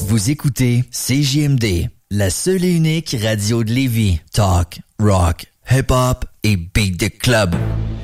Vous écoutez CJMD, la seule et unique radio de Lévis. Talk, rock, hip-hop et beat the club.